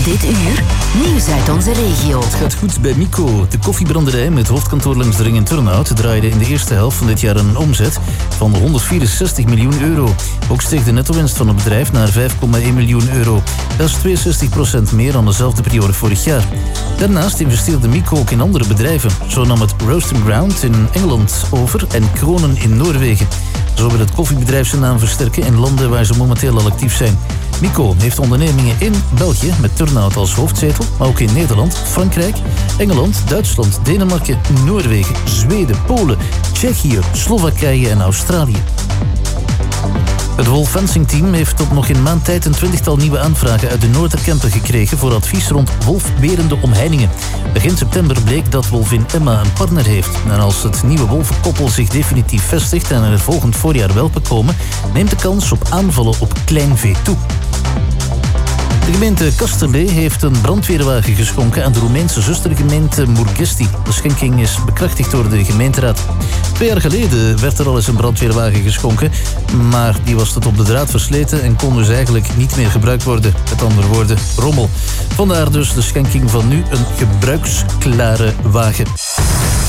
Dit uur, nieuws uit onze regio. Het gaat goed bij Mico. De koffiebranderij met hoofdkantoor langs de ring in Turnhout draaide in de eerste helft van dit jaar een omzet van 164 miljoen euro. Ook steeg de netto-winst van het bedrijf naar 5,1 miljoen euro. Dat is 62% meer dan dezelfde periode vorig jaar. Daarnaast investeerde Mico ook in andere bedrijven. Zo nam het Roast & Ground in Engeland over en Kronen in Noorwegen. Zo wil het koffiebedrijf zijn naam versterken in landen waar ze momenteel al actief zijn. Mico heeft ondernemingen in België met Turnhout als hoofdzetel, maar ook in Nederland, Frankrijk, Engeland, Duitsland, Denemarken, Noorwegen, Zweden, Polen, Tsjechië, Slowakije en Australië. Het Wolf Fencing Team heeft op nog in maand tijd een 20-tal nieuwe aanvragen uit de Noorderkempen gekregen voor advies rond wolfberende omheiningen. Begin september bleek dat wolvin Emma een partner heeft. En als het nieuwe wolvenkoppel zich definitief vestigt en er volgend voorjaar welpen komen, neemt de kans op aanvallen op kleinvee toe. De gemeente Kasterlee heeft een brandweerwagen geschonken aan de Roemeense zustergemeente Murești. De schenking is bekrachtigd door de gemeenteraad. 2 jaar geleden werd er al eens een brandweerwagen geschonken, maar die was tot op de draad versleten en kon dus eigenlijk niet meer gebruikt worden. Met andere woorden, rommel. Vandaar dus de schenking van nu een gebruiksklare wagen.